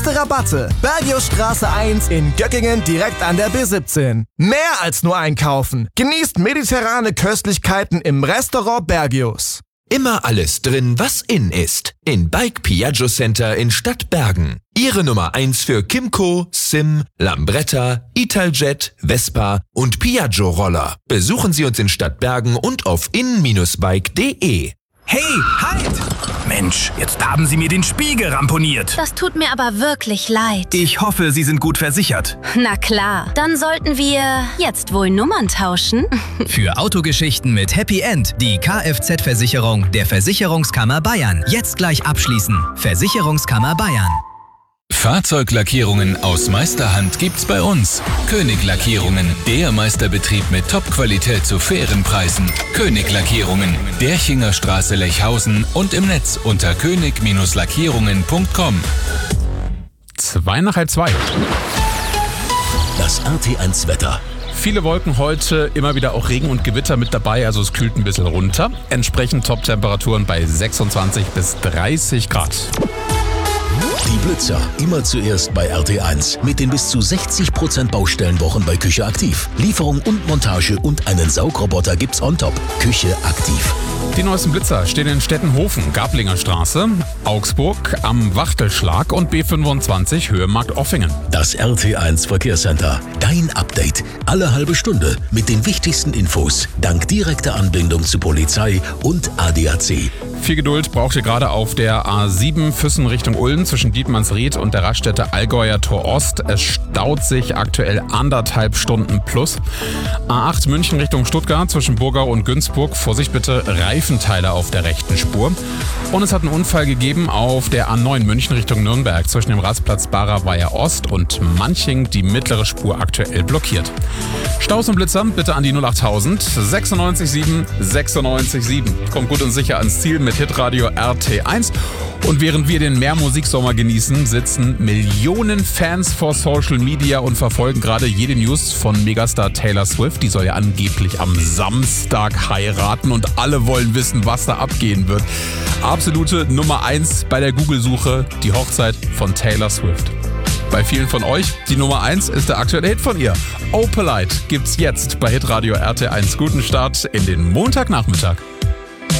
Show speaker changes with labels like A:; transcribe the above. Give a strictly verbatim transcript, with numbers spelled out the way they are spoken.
A: Beste Rabatte. Bergiusstraße eins in Göckingen direkt an der B siebzehn. Mehr als nur einkaufen. Genießt mediterrane Köstlichkeiten im Restaurant Bergius.
B: Immer alles drin, was in ist. In Bike Piaggio Center in Stadtbergen. Ihre Nummer eins für Kymco, Sim, Lambretta, Italjet, Vespa und Piaggio Roller. Besuchen Sie uns in Stadtbergen und auf in Bindestrich bike punkt de.
C: Hey, halt! Mensch, jetzt haben Sie mir den Spiegel ramponiert.
D: Das tut mir aber wirklich leid.
C: Ich hoffe, Sie sind gut versichert.
D: Na klar, dann sollten wir jetzt wohl Nummern tauschen.
E: Für Autogeschichten mit Happy End die Kfz-Versicherung der Versicherungskammer Bayern. Jetzt gleich abschließen. Versicherungskammer Bayern.
F: Fahrzeuglackierungen aus Meisterhand gibt's bei uns. König Lackierungen, der Meisterbetrieb mit Top-Qualität zu fairen Preisen. König Lackierungen, Derchinger Straße Lechhausen und im Netz unter könig Lackierungen punkt com.
G: Zwei nach halb zwei.
H: Das R T eins Wetter.
G: Viele Wolken heute, immer wieder auch Regen und Gewitter mit dabei, also es kühlt ein bisschen runter. Entsprechend Top-Temperaturen bei sechsundzwanzig bis dreißig Grad.
H: Die Blitzer, immer zuerst bei R T eins. Mit den bis zu sechzig Prozent Baustellenwochen bei Küche aktiv. Lieferung und Montage und einen Saugroboter gibt's on top. Küche aktiv.
G: Die neuesten Blitzer stehen in Stettenhofen, Gablinger Straße, Augsburg, am Wachtelschlag und B fünfundzwanzig Höhe-Markt Offingen.
H: Das R T eins Verkehrscenter. Dein Update. Alle halbe Stunde mit den wichtigsten Infos. Dank direkter Anbindung zu Polizei und A D A C.
G: Viel Geduld braucht ihr gerade auf der A sieben Füssen Richtung Ulm zwischen Dietmannsried und der Raststätte Allgäuer Tor Ost. Es staut sich aktuell anderthalb Stunden plus. A acht München Richtung Stuttgart zwischen Burgau und Günzburg. Vorsicht bitte, Reifenteile auf der rechten Spur. Und es hat einen Unfall gegeben auf der A neun München Richtung Nürnberg zwischen dem Rastplatz Barer Weiher Ost und Manching, die mittlere Spur aktuell blockiert. Staus und Blitzer bitte an die null achttausend sechsundneunzig sieben sechsundneunzig sieben. Kommt gut und sicher ans Ziel mit Hitradio R T eins. Und während wir den Meermusiksommer genießen, sitzen Millionen Fans vor Social Media und verfolgen gerade jede News von Megastar Taylor Swift. Die soll ja angeblich am Samstag heiraten und alle wollen wissen, was da abgehen wird. Absolute Nummer eins bei der Google-Suche, die Hochzeit von Taylor Swift. Bei vielen von euch, die Nummer eins ist der aktuelle Hit von ihr. Oh Polite gibt's jetzt bei Hitradio R T eins. Guten Start in den Montagnachmittag.